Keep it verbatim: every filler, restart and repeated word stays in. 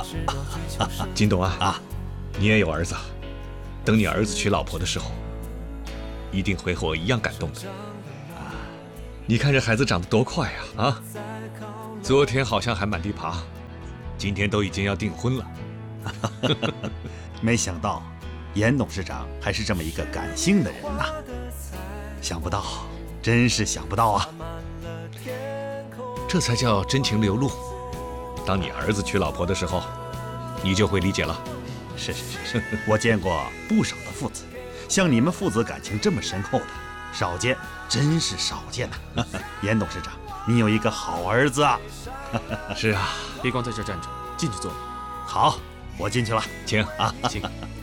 金董啊啊，你也有儿子，等你儿子娶老婆的时候，一定会和我一样感动的。啊，你看这孩子长得多快呀！啊，昨天好像还满地爬，今天都已经要订婚了。 没想到严董事长还是这么一个感性的人呐，想不到，真是想不到啊！ 这才叫真情流露。当你儿子娶老婆的时候，你就会理解了。 是是是是，我见过不少的父子，像你们父子感情这么深厚的，少见，真是少见呐！严董事长，你有一个好儿子啊！ 是啊， 别光在这站着，进去坐。 好，我进去了， 请啊， 请。